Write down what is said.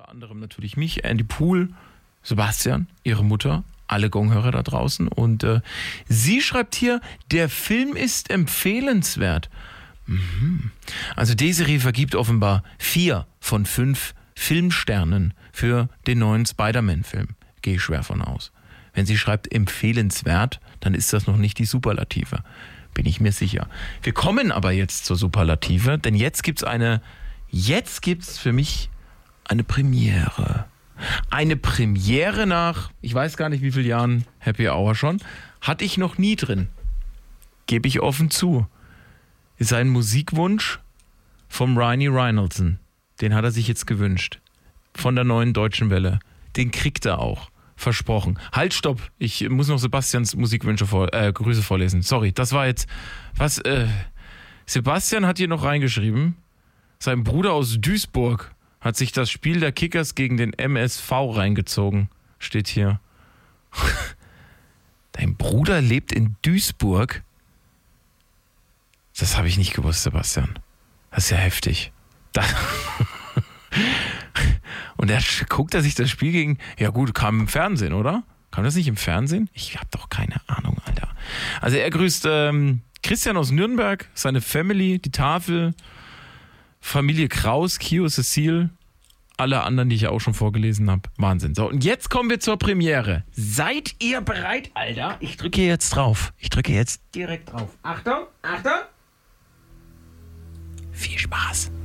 unter anderem natürlich mich, Andy Pool, Sebastian, ihre Mutter, alle Gonghörer da draußen. Und sie schreibt hier, der Film ist empfehlenswert. Also Desiree vergibt offenbar 4 von 5 Filmsternen für den neuen Spider-Man-Film. Gehe ich schwer von aus. Wenn sie schreibt empfehlenswert, dann ist das noch nicht die Superlative. Bin ich mir sicher. Wir kommen aber jetzt zur Superlative, denn jetzt gibt's für mich eine Premiere. Eine Premiere nach, ich weiß gar nicht wie vielen Jahren Happy Hour schon, hatte ich noch nie drin. Gebe ich offen zu. Ist ein Musikwunsch vom Ryan Reinholdson. Den hat er sich jetzt gewünscht. Von der Neuen Deutschen Welle. Den kriegt er auch. Versprochen. Halt, stopp. Ich muss noch Sebastians Musikwünsche Grüße vorlesen. Sorry, das war jetzt... Was? Sebastian hat hier noch reingeschrieben, sein Bruder aus Duisburg hat sich das Spiel der Kickers gegen den MSV reingezogen. Steht hier. Dein Bruder lebt in Duisburg? Das habe ich nicht gewusst, Sebastian. Das ist ja heftig. Und guckt er sich das Spiel gegen... Ja gut, kam im Fernsehen, oder? Kam das nicht im Fernsehen? Ich habe doch keine Ahnung, Alter. Also er grüßt Christian aus Nürnberg, seine Family, die Tafel, Familie Kraus, Kio, Cecile, alle anderen, die ich ja auch schon vorgelesen habe. Wahnsinn. So, und jetzt kommen wir zur Premiere. Seid ihr bereit, Alter? Ich drücke jetzt drauf. Ich drücke jetzt direkt drauf. Achtung, Achtung. Viel Spaß.